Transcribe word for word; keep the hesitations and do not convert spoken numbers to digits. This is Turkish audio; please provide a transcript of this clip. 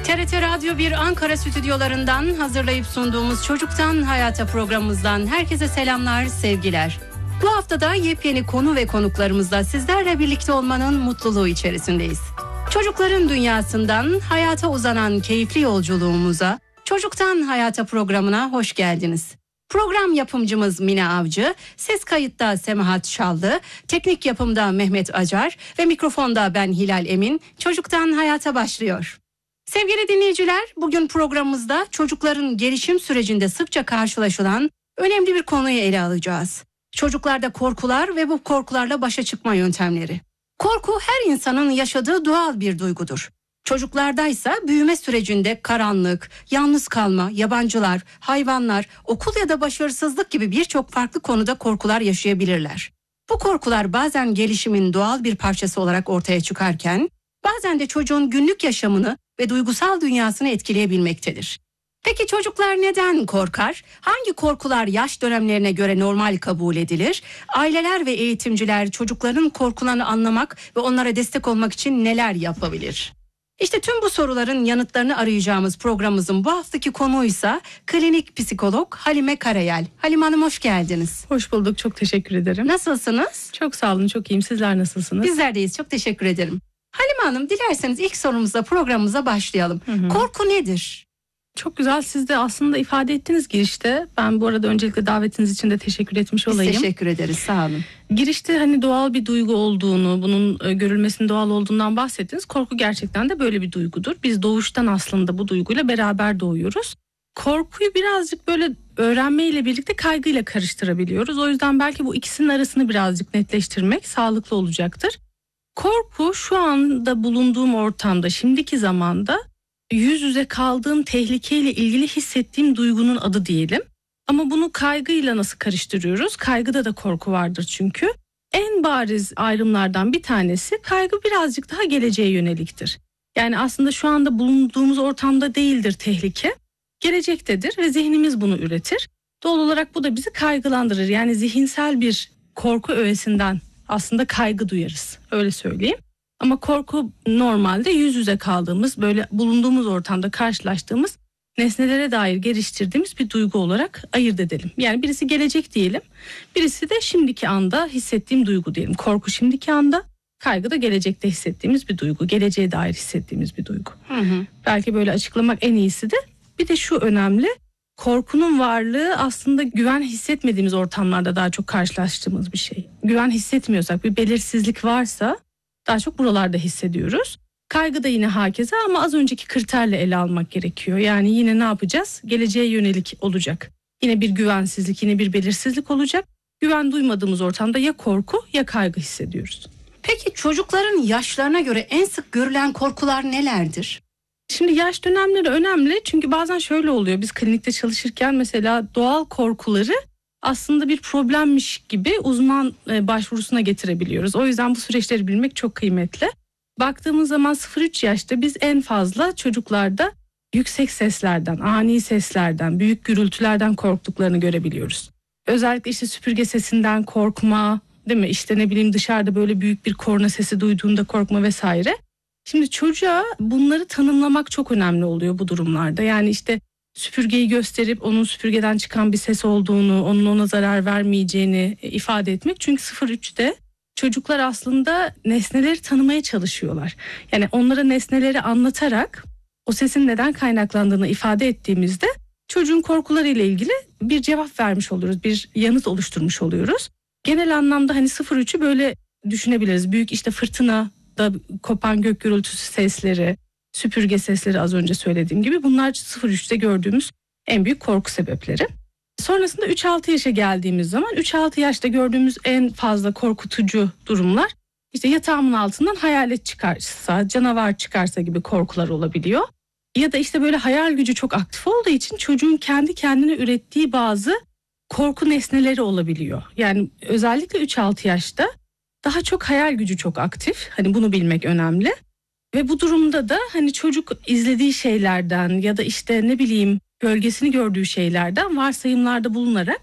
T R T Radyo bir Ankara stüdyolarından hazırlayıp sunduğumuz Çocuktan Hayata programımızdan herkese selamlar, sevgiler. Bu haftada yepyeni konu ve konuklarımızla sizlerle birlikte olmanın mutluluğu içerisindeyiz. Çocukların dünyasından hayata uzanan keyifli yolculuğumuza, Çocuktan Hayata programına hoş geldiniz. Program yapımcımız Mine Avcı, ses kayıtta Semahat Şallı, teknik yapımda Mehmet Acar ve mikrofonda ben Hilal Emin. Çocuktan Hayata başlıyor. Sevgili dinleyiciler, bugün programımızda çocukların gelişim sürecinde sıkça karşılaşılan önemli bir konuyu ele alacağız. Çocuklarda korkular ve bu korkularla başa çıkma yöntemleri. Korku her insanın yaşadığı doğal bir duygudur. Çocuklardaysa büyüme sürecinde karanlık, yalnız kalma, yabancılar, hayvanlar, okul ya da başarısızlık gibi birçok farklı konuda korkular yaşayabilirler. Bu korkular bazen gelişimin doğal bir parçası olarak ortaya çıkarken, bazen de çocuğun günlük yaşamını ve duygusal dünyasını etkileyebilmektedir. Peki çocuklar neden korkar? Hangi korkular yaş dönemlerine göre normal kabul edilir? Aileler ve eğitimciler çocukların korkularını anlamak ve onlara destek olmak için neler yapabilir? İşte tüm bu soruların yanıtlarını arayacağımız programımızın bu haftaki konuysa klinik psikolog Halime Karayel. Halime Hanım hoş geldiniz. Hoş bulduk, çok teşekkür ederim. Nasılsınız? Çok sağ olun, çok iyiyim. Sizler nasılsınız? Bizler deyiz, çok teşekkür ederim. Halime Hanım, dilerseniz ilk sorumuzla programımıza başlayalım. Hı hı. Korku nedir? Çok güzel, siz de aslında ifade ettiniz girişte. Ben bu arada öncelikle davetiniz için de teşekkür etmiş olayım. Biz teşekkür ederiz, sağ olun. Girişte hani doğal bir duygu olduğunu, bunun görülmesinin doğal olduğundan bahsettiniz. Korku gerçekten de böyle bir duygudur. Biz doğuştan aslında bu duyguyla beraber doğuyoruz. Korkuyu birazcık böyle öğrenmeyle birlikte kaygıyla karıştırabiliyoruz. O yüzden belki bu ikisinin arasını birazcık netleştirmek sağlıklı olacaktır. Korku şu anda bulunduğum ortamda, şimdiki zamanda yüz yüze kaldığım tehlikeyle ilgili hissettiğim duygunun adı diyelim. Ama bunu kaygıyla nasıl karıştırıyoruz? Kaygıda da korku vardır çünkü. En bariz ayrımlardan bir tanesi, kaygı birazcık daha geleceğe yöneliktir. Yani aslında şu anda bulunduğumuz ortamda değildir tehlike. Gelecektedir ve zihnimiz bunu üretir. Doğal olarak bu da bizi kaygılandırır. Yani zihinsel bir korku öğesinden aslında kaygı duyarız. Öyle söyleyeyim. Ama korku normalde yüz yüze kaldığımız, böyle bulunduğumuz ortamda karşılaştığımız nesnelere dair geliştirdiğimiz bir duygu olarak ayırt edelim. Yani birisi gelecek diyelim, birisi de şimdiki anda hissettiğim duygu diyelim. Korku şimdiki anda, kaygı da gelecekte hissettiğimiz bir duygu, geleceğe dair hissettiğimiz bir duygu. Hı hı. Belki böyle açıklamak en iyisi de. Bir de şu önemli, korkunun varlığı aslında güven hissetmediğimiz ortamlarda daha çok karşılaştığımız bir şey. Güven hissetmiyorsak, bir belirsizlik varsa daha çok buralarda hissediyoruz. Kaygı da yine hakeza ama az önceki kriterle ele almak gerekiyor. Yani yine ne yapacağız? Geleceğe yönelik olacak. Yine bir güvensizlik, yine bir belirsizlik olacak. Güven duymadığımız ortamda ya korku ya kaygı hissediyoruz. Peki çocukların yaşlarına göre en sık görülen korkular nelerdir? Şimdi yaş dönemleri önemli çünkü bazen şöyle oluyor. Biz klinikte çalışırken mesela doğal korkuları aslında bir problemmiş gibi uzman başvurusuna getirebiliyoruz. O yüzden bu süreçleri bilmek çok kıymetli. Baktığımız zaman sıfır üç yaşta biz en fazla çocuklarda yüksek seslerden, ani seslerden, büyük gürültülerden korktuklarını görebiliyoruz. Özellikle işte süpürge sesinden korkma, değil mi? İşte ne bileyim dışarıda böyle büyük bir korna sesi duyduğunda korkma vesaire. Şimdi çocuğa bunları tanımlamak çok önemli oluyor bu durumlarda. Yani işte süpürgeyi gösterip onun süpürgeden çıkan bir ses olduğunu, onun ona zarar vermeyeceğini ifade etmek. Çünkü sıfır üçte çocuklar aslında nesneleri tanımaya çalışıyorlar. Yani onlara nesneleri anlatarak o sesin neden kaynaklandığını ifade ettiğimizde çocuğun korkularıyla ilgili bir cevap vermiş oluyoruz, bir yanıt oluşturmuş oluyoruz. Genel anlamda hani sıfır üçü böyle düşünebiliriz. Büyük işte fırtına da kopan gök gürültüsü sesleri, süpürge sesleri az önce söylediğim gibi bunlar sıfır üçte gördüğümüz en büyük korku sebepleri. Sonrasında üç altı yaşa geldiğimiz zaman üç altı yaşta gördüğümüz en fazla korkutucu durumlar işte yatağımın altından hayalet çıkarsa, canavar çıkarsa gibi korkular olabiliyor. Ya da işte böyle hayal gücü çok aktif olduğu için çocuğun kendi kendine ürettiği bazı korku nesneleri olabiliyor. Yani özellikle üç altı yaşta daha çok hayal gücü çok aktif. Hani bunu bilmek önemli. Ve bu durumda da hani çocuk izlediği şeylerden ya da işte ne bileyim gölgesini gördüğü şeylerden varsayımlarda bulunarak